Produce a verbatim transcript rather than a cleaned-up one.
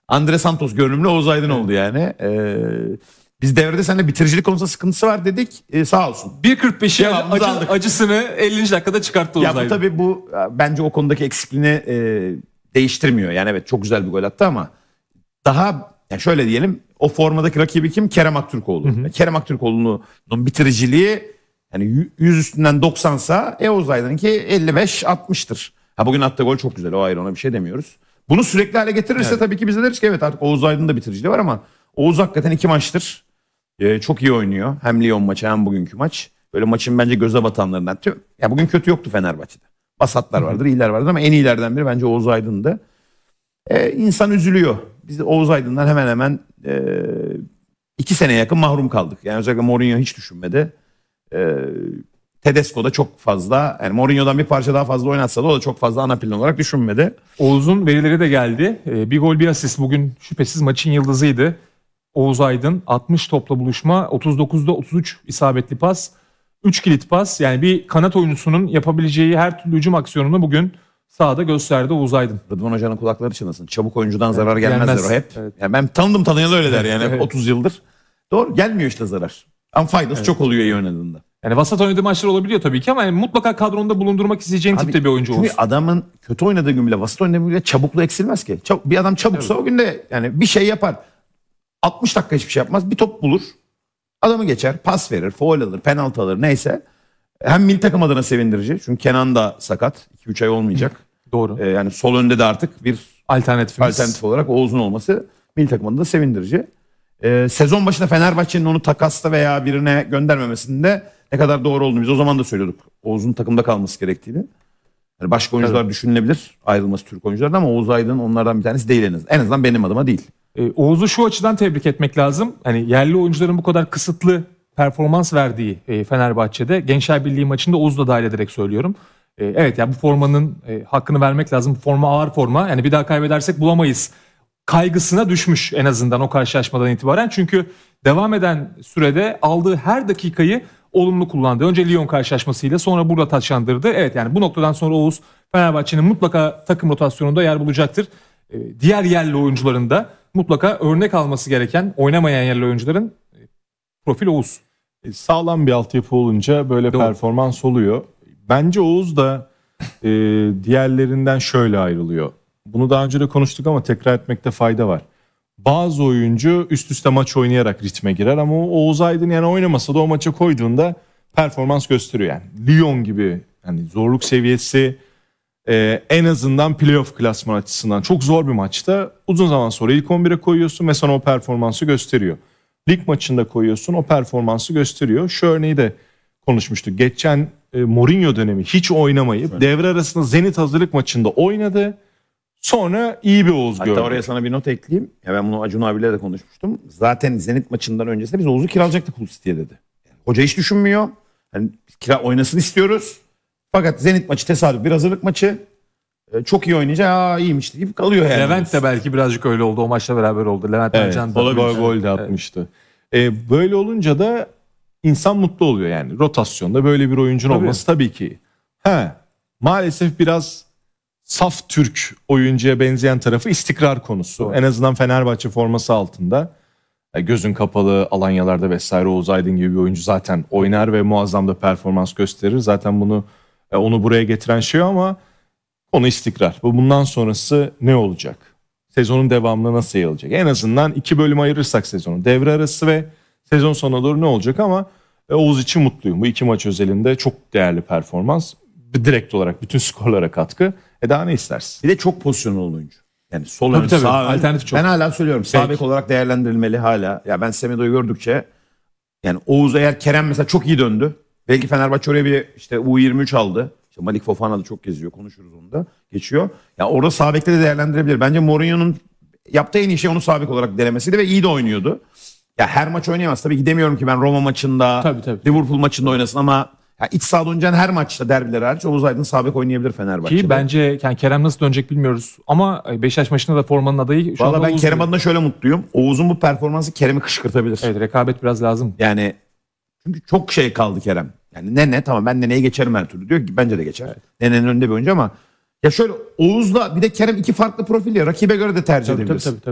Andre Santos görünümlü Oğuz Aydın oldu yani. Ee, biz devrede seninle bitiricilik konusunda sıkıntısı var dedik. Ee, sağ olsun. bir kırk beşi Cevabımızı acı, aldık. acısını ellinci dakikada çıkarttı Oğuz Ya bu Aydın. tabii bu bence o konudaki eksikliğini e, değiştirmiyor. Yani evet çok güzel bir gol attı ama daha yani şöyle diyelim, o formadaki rakibi kim? Kerem Aktürkoğlu. Hı hı. Kerem Aktürkoğlu'nun bitiriciliği yani yüz üstünden doksansa e, Oğuz Aydın'ınki elli beş altmıştır. Ha bugün attığı gol çok güzel, o ayrı, ona bir şey demiyoruz. Bunu sürekli hale getirirse evet, tabii ki biz de deriz ki evet artık Oğuz Aydın'ın da bitiriciliği var ama Oğuz hakikaten iki maçtır e, çok iyi oynuyor. Hem Lyon maçı hem bugünkü maç. Böyle maçın bence göze batanlarından. Ya bugün kötü yoktu Fenerbahçe'de. Basatlar vardır, iyiler vardır ama en iyilerden biri bence Oğuz Aydın'dı. Ee, insan üzülüyor. Biz Oğuz Aydın'dan hemen hemen e, iki seneye yakın mahrum kaldık. Yani özellikle Mourinho hiç düşünmedi. Ee, Tedesco da çok fazla, yani Mourinho'dan bir parça daha fazla oynatsa da o da çok fazla ana plan olarak düşünmedi. Oğuz'un verileri de geldi. Ee, bir gol bir asist bugün şüphesiz maçın yıldızıydı. Oğuz Aydın altmış topla buluşma, otuz dokuzda otuz üç isabetli pas, üç kilit pas. Yani bir kanat oyuncusunun yapabileceği her türlü hücum aksiyonunu bugün sahada gösterdi Oğuz Aydın. Rıdvan Hoca'nın kulakları çınlasın. Çabuk oyuncudan evet, zarar gelmezler gelmez. o hep. Evet. Yani ben tanıdım tanıyalı öyle der yani evet. otuz yıldır. Doğru, gelmiyor işte zarar. Ama faydası evet, çok oluyor iyi oynadığında. Yani vasat oynadığı maçlar olabiliyor tabii ki ama yani mutlaka kadronda bulundurmak isteyeceğin Abi, tipte bir oyuncu çünkü olsun. adamın kötü oynadığı gün bile, vasat oynadığı gün bile çabukluğu eksilmez ki. Çab- bir adam çabuksa evet, o gün de yani bir şey yapar. altmış dakika hiçbir şey yapmaz. Bir top bulur. Adamı geçer. Pas verir. Faul alır. Penaltı alır. Neyse. Hem milli takım adına sevindirici. Çünkü Kenan da sakat. iki üç ay olmayacak. Doğru. Ee, yani sol önde de artık bir alternatifimiz. Alternatif olarak Oğuz'un olması milli takım adına da sevindirici. Ee, sezon başında Fenerbahçe'nin onu takasta veya birine göndermemesinde ne kadar doğru olduğunu biz o zaman da söylüyorduk. Oğuz'un takımda kalması gerektiğini. Yani başka oyuncular evet, düşünülebilir. Ayrılması Türk oyunculardan ama Oğuz Aydın onlardan bir tanesi değil en azından. En azından benim adıma değil. Ee, Oğuz'u şu açıdan tebrik etmek lazım. Hani yerli oyuncuların bu kadar kısıtlı performans verdiği e, Fenerbahçe'de Gençler Birliği maçında Oğuz'u da dahil ederek söylüyorum. E, evet yani bu formanın e, hakkını vermek lazım. Bu forma ağır forma. Yani bir daha kaybedersek bulamayız kaygısına düşmüş en azından o karşılaşmadan itibaren. Çünkü devam eden sürede aldığı her dakikayı olumlu kullandı. Önce Lyon karşılaşmasıyla, sonra burada taçlandırdı. Evet yani bu noktadan sonra Oğuz Fenerbahçe'nin mutlaka takım rotasyonunda yer bulacaktır. E, diğer yerli oyuncuların da mutlaka örnek alması gereken, oynamayan yerli oyuncuların e, profil Oğuz. E, sağlam bir altyapı olunca böyle Doğru. performans oluyor. Bence Oğuz da e, diğerlerinden şöyle ayrılıyor. Bunu daha önce de konuştuk ama tekrar etmekte fayda var. Bazı oyuncu üst üste maç oynayarak ritme girer ama Oğuz Aydın yani oynamasa da o maça koyduğunda performans gösteriyor. Yani Lyon gibi yani zorluk seviyesi e, en azından playoff klasman açısından çok zor bir maçta uzun zaman sonra ilk on bire koyuyorsun ve sana o performansı gösteriyor. Lig maçında koyuyorsun, o performansı gösteriyor. Şu örneği de konuşmuştuk. Geçen e, Mourinho dönemi hiç oynamayıp evet, devre arasında Zenit hazırlık maçında oynadı. Sonra iyi bir Oğuz Hatta gördük. Hatta oraya sana bir not ekleyeyim. Ya ben bunu Acun abiyle de konuşmuştum. Zaten Zenit maçından öncesinde biz Oğuz'u kiralayacaktık Hull City'ye dedi. Yani hoca hiç düşünmüyor. Yani kira oynasın istiyoruz. Fakat Zenit maçı tesadüf bir hazırlık maçı. Ee, çok iyi oynayacak. Aa iyiymiş deyip kalıyor yani. Levent de belki birazcık öyle oldu. O maçla beraber oldu. Levent evet, Ercan da gol, gol de atmıştı. Evet. Ee, böyle olunca da insan mutlu oluyor yani. Rotasyonda böyle bir oyuncunun tabii, olması tabii ki. He, maalesef biraz saf Türk oyuncuya benzeyen tarafı istikrar konusu. Doğru. En azından Fenerbahçe forması altında gözün kapalı alanyalarda vesaire Oğuz Aydın gibi bir oyuncu zaten oynar ve muazzam da performans gösterir. Zaten bunu onu buraya getiren şey ama konu istikrar. Bundan sonrası ne olacak? Sezonun devamını nasıl yayılacak? En azından iki bölüm ayırırsak sezonu. Devre arası ve sezon sonuna doğru ne olacak ama Oğuz için mutluyum. Bu iki maç özelinde çok değerli performans. Direkt olarak bütün skorlara katkı. E daha ne istersin? Bir de çok pozisyonlu oyuncu. Yani sol tabii, ön, tabii. sağ ön. Alternatif çok. Ben hala söylüyorum. Sağ bek olarak değerlendirilmeli hala. Ya ben Semedo'yu gördükçe yani Oğuz eğer Kerem mesela çok iyi döndü. Belki Fenerbahçe oraya bir işte U yirmi üç aldı. İşte Malik Fofana da çok geziyor. Konuşuruz onu da. Geçiyor. Ya orada sağ bekte de değerlendirebilir. Bence Mourinho'nun yaptığı en iyi şey onu sağ bek olarak denemesiydi ve iyi de oynuyordu. Ya her maç oynayamaz. Tabii ki demiyorum ki ben Roma maçında, tabii, tabii. Liverpool maçında oynasın ama ya iç sahada oynayacağın her maçta derbiler hariç Oğuz Aydın sağ bek oynayabilir Fenerbahçe'de. Ki bence yani Kerem nasıl dönecek bilmiyoruz ama Beşiktaş maçında da formanın adayı şu Valla anda ben Oğuz Kerem diyor. adına şöyle mutluyum. Oğuz'un bu performansı Kerem'i kışkırtabilir. Evet, rekabet biraz lazım. Yani çünkü çok şey kaldı Kerem. Yani Nene tamam ben Nene'yi geçerim her türlü diyor ki bence de geçer. Evet. Nene'nin önünde bir oyuncu ama ya şöyle Oğuz'la bir de Kerem iki farklı profil ya rakibe göre de tercih tabii, edebiliriz. Tabii, tabii, tabii.